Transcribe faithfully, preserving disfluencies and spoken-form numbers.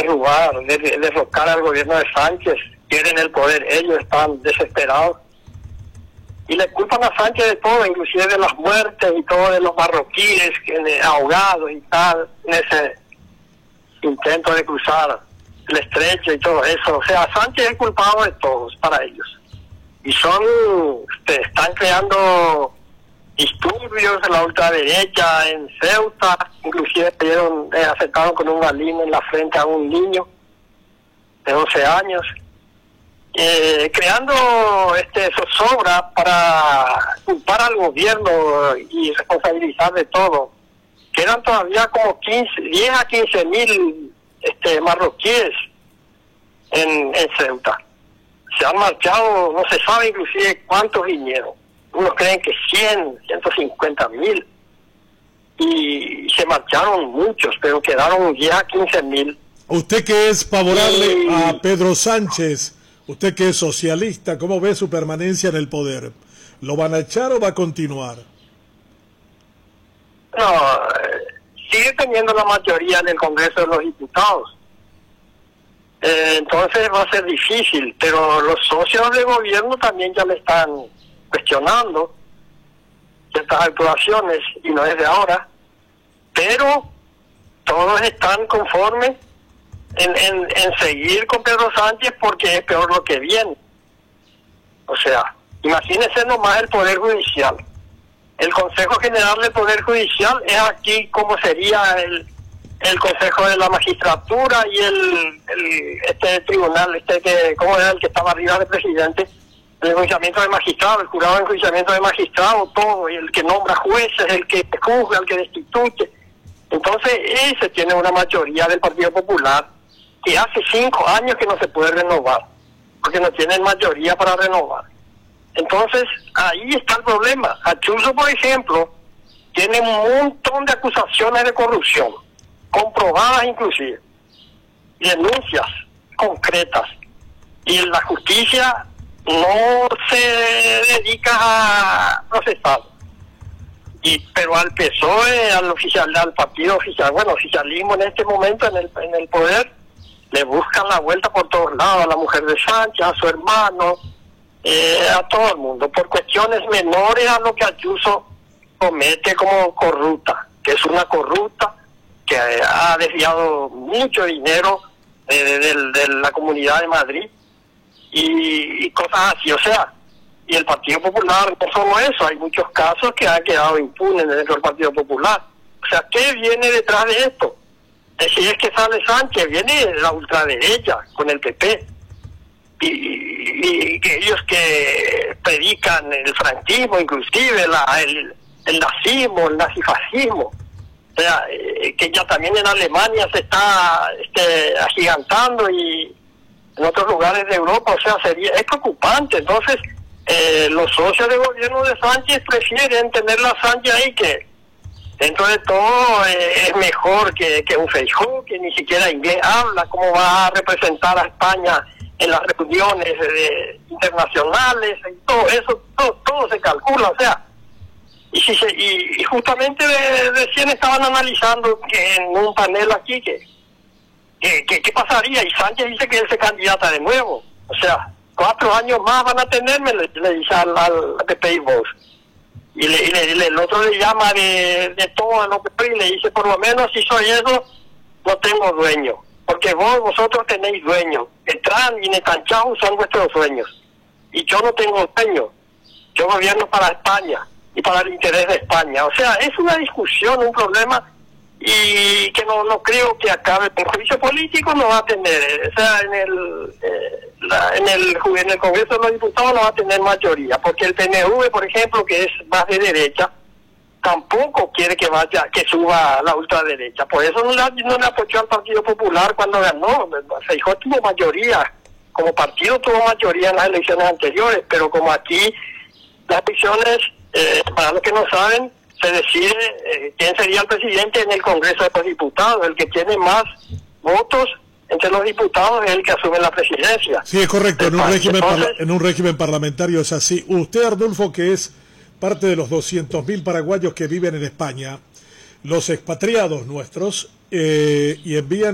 derrubar, de, de, derrocar al gobierno de Sánchez, quieren el poder, ellos están desesperados. Y le culpan a Sánchez de todo, inclusive de las muertes y todo, de los marroquíes que, ahogados y tal, en ese intento de cruzar el estrecho y todo eso. O sea, Sánchez es culpable de todos para ellos. Y son, este, están creando disturbios en la ultraderecha en Ceuta, inclusive pidieron, eh, aceptaron con un balín en la frente a un niño de doce años. Eh, creando este zozobra para culpar al gobierno y responsabilizar de todo. Quedan todavía como quince, diez a quince mil este, marroquíes en, en Ceuta. Se han marchado, no se sabe inclusive cuántos vinieron. Unos creen que cien, ciento cincuenta mil. Y se marcharon muchos, pero quedaron diez a quince mil. Usted que es favorable y... a Pedro Sánchez, usted que es socialista, ¿cómo ve su permanencia en el poder? ¿Lo van a echar o va a continuar? No, eh, sigue teniendo la mayoría en el Congreso de los Diputados. Eh, entonces va a ser difícil, pero los socios de gobierno también ya le están cuestionando ciertas actuaciones, y no es de ahora, pero todos están conformes En, en, en seguir con Pedro Sánchez porque es peor lo que viene. O sea, imagínense nomás el Poder Judicial. El Consejo General del Poder Judicial es aquí como sería el, el Consejo de la Magistratura y el, el este tribunal, este que, ¿cómo era el que estaba arriba del presidente? El enjuiciamiento de magistrados, el jurado de enjuiciamiento de magistrados, todo, y el que nombra jueces, el que juzga, el que destituye. Entonces, ese tiene una mayoría del Partido Popular, que hace cinco años que no se puede renovar, porque no tienen mayoría para renovar. Entonces, ahí está el problema. Ayuso, por ejemplo, tiene un montón de acusaciones de corrupción, comprobadas inclusive, denuncias concretas, y la justicia no se dedica a procesar. Y, pero al P S O E, al oficial, al partido oficial, bueno, oficialismo en este momento en el, en el poder, le buscan la vuelta por todos lados, a la mujer de Sánchez, a su hermano, eh, a todo el mundo, por cuestiones menores a lo que Ayuso comete como corrupta, que es una corrupta que ha desviado mucho dinero eh, de, de, de la Comunidad de Madrid y, y cosas así. O sea, y el Partido Popular, no solo eso, hay muchos casos que han quedado impunes dentro del Partido Popular. O sea, ¿qué viene detrás de esto? Si es que sale Sánchez, viene la ultraderecha con el P P, y, y, y que ellos que predican el franquismo, inclusive la, el, el nazismo, el nazifascismo, o sea, eh, que ya también en Alemania se está este, agigantando y en otros lugares de Europa. O sea, sería es preocupante. Entonces, eh, los socios de gobierno de Sánchez prefieren tener la Sánchez ahí, que dentro de todo eh, es mejor que, que un Feijóo, que ni siquiera inglés habla, cómo va a representar a España en las reuniones eh, internacionales, y todo eso, todo, todo se calcula. O sea, y, si se, y, y justamente de, recién estaban analizando que en un panel aquí que, que, que qué pasaría, y Sánchez dice que él se candidata de nuevo. O sea, cuatro años más van a tenerme, le, le dice al, al P P I Vox. Y, le, y le, le, el otro le llama de, de todo lo que y le dice, por lo menos si soy eso, no tengo dueño, porque vos, vosotros tenéis dueño. El Trump y Netanyahu son vuestros dueños, y yo no tengo dueño. Yo gobierno para España y para el interés de España. O sea, es una discusión, un problema, y que no, no creo que acabe. El juicio político no va a tener, o sea, en el, eh, la, en el en el Congreso de los Diputados no va a tener mayoría, porque el P N V, por ejemplo, que es más de derecha, tampoco quiere que vaya, que suba la ultraderecha. Por eso no le, no le apoyó al Partido Popular cuando ganó. Feijóo tuvo mayoría, como partido tuvo mayoría en las elecciones anteriores, pero como aquí las elecciones, eh, para los que no saben, se decide eh, quién sería el presidente en el Congreso de los Diputados. El que tiene más votos entre los diputados es el que asume la presidencia. Sí, es correcto, en un, régimen Entonces, en un régimen parlamentario es así. Usted, Arnulfo, que es parte de los doscientos mil paraguayos que viven en España, los expatriados nuestros, eh, y envían